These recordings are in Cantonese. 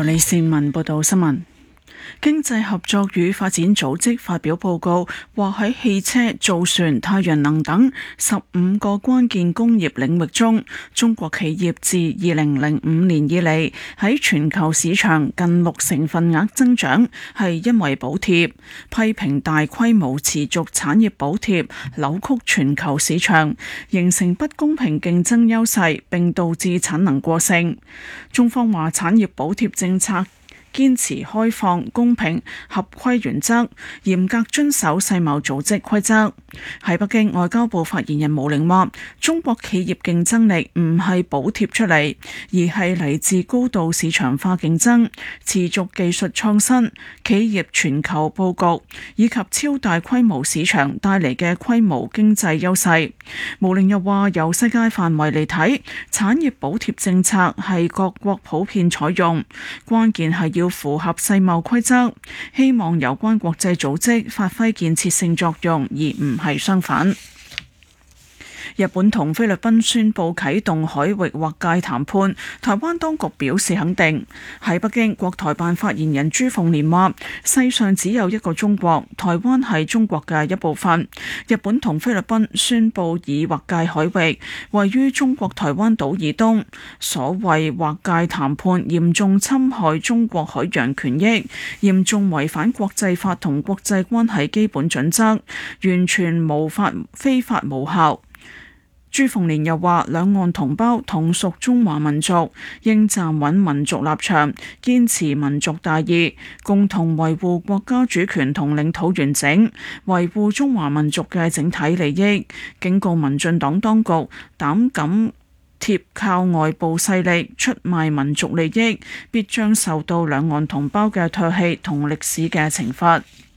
由李善文報道新聞。經濟合作與發展組織發表報告，話喺汽車、造船、太陽能等15個關鍵工業領域中，中國企業自2005年以嚟喺全球市場近60%份額增長，係因為補貼，批評大規模持續產業補貼扭曲全球市場，形成不公平競爭優勢，並導致產能過剩。中方話產業補貼政策堅持開放、公平、合規原則，嚴格遵守世貿組織規則。喺北京，外交部發言人毛寧話：中國企業競爭力唔係補貼出嚟，而係嚟自高度市場化競爭、持續技術創新、企業全球佈局以及超大規模市場帶嚟嘅規模經濟優勢。毛寧又話：由世界範圍嚟睇，產業補貼政策係各國普遍採用，關鍵係要符合世貿規則，希望有關國際組織發揮建設性作用，而唔係相反。日本同菲律賓宣布啟動海域劃界談判，台灣當局表示肯定。喺北京，國台辦發言人朱鳳蓮話：世上只有一個中國，台灣係中國嘅一部分。日本同菲律賓宣布以劃界海域位於中國台灣島以東，所謂劃界談判嚴重侵害中國海洋權益，嚴重違反國際法同國際關係基本準則，完全非法無效。朱鳳蓮又話：兩岸同胞同屬中華民族，應站穩民族立場，堅持民族大義，共同維護國家主權同領土完整，維護中華民族嘅整體利益。警告民進黨當局，膽敢貼靠外部勢力出賣民族利益，必將受到兩岸同胞嘅唾棄同歷史嘅懲罰。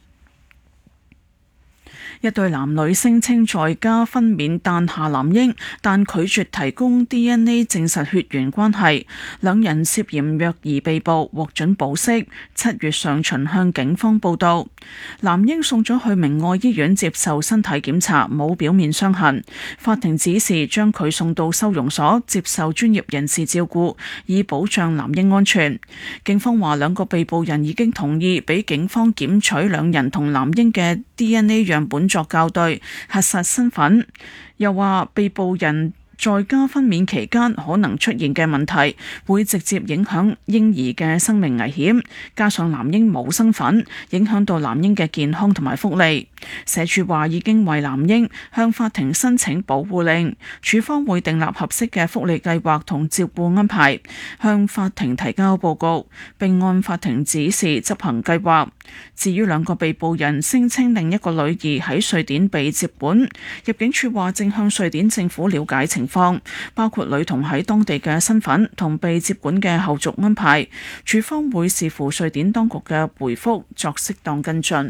一對男女聲稱在家分娩誕下男嬰，但拒絕提供 DNA 證實血緣關係，兩人涉嫌虐兒被捕，獲准保釋。7月上旬向警方報到，男嬰送咗去明愛醫院接受身體檢查，冇表面傷痕。法庭指示將佢送到收容所接受專業人士照顧，以保障男嬰安全。警方話兩個被捕人已經同意俾警方檢取兩人同男嬰嘅 DNA 樣本作校對，核實身份。又話被捕人在家分娩期間可能出現嘅問題，會直接影響嬰兒嘅生命危險，加上男嬰冇身份，影響到男嬰嘅健康同埋福利。社署話已經為男嬰向法庭申請保護令，署方會訂立合適嘅福利計劃同照顧安排，向法庭提交報告，並按法庭指示執行計劃。至於兩個被捕人聲稱另一個女兒喺瑞典被接管，入境處話正向瑞典政府了解情況，包括女童喺當地嘅身份同被接管嘅後續安排，處方會視乎瑞典當局嘅回覆作適當跟進。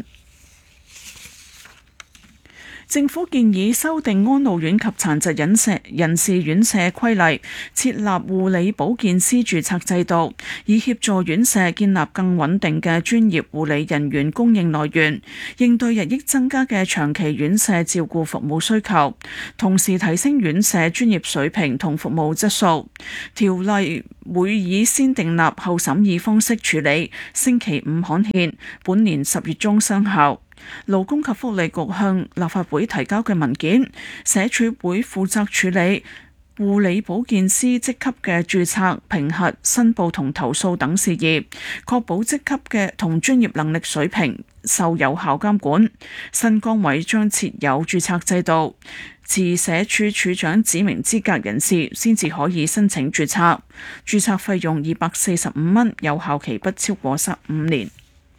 政府建議修訂安老院及殘疾人士院舍規例，設立護理保健師註冊制度，以協助院舍建立更穩定嘅專業護理人員供應來源，應對日益增加嘅長期院舍照顧服務需求，同時提升院舍專業水平同服務質素。條例會以先訂立後審議方式處理，星期5刊憲，本年10月中生效。勞工及福利局向立法會提交嘅文件，社署會負責處理護理保健師職級嘅註冊、評核、申報同投訴等事宜，確保職級嘅同專業能力水平受有效監管。新崗位將設有註冊制度，持社署署長指明資格人士先至可以申請註冊，註冊費用245蚊，有效期不超過15年。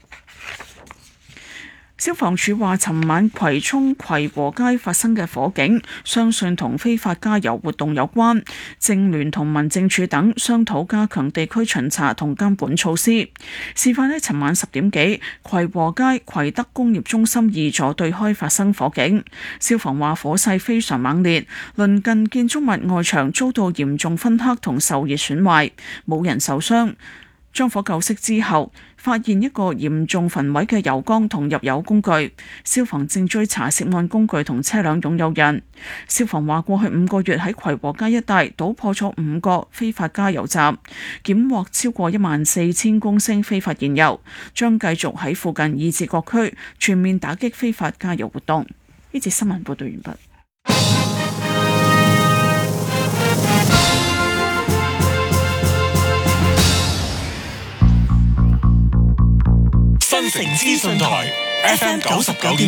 消防處話，尋晚葵涌葵和街發生嘅火警，相信同非法加油活動有關。政聯同民政處等商討加強地區巡查同監管措施。事發喺尋晚10點幾，葵和街葵德工業中心2座對開發生火警。消防話火勢非常猛烈，鄰近建築物外牆遭到嚴重燻黑同受熱損壞，冇人受傷。 將火救熄之後，發現一個嚴重焚毀嘅油缸同入油工具，消防正追查涉案工具同車輛擁有人。消防話過去5個月喺葵和街一帶搗破咗5個非法加油站，檢獲超過14000公升非法燃油，將繼續喺附近以至各區全面打擊非法加油活動。呢節新聞報道完畢。 新城資訊台 FM 99.9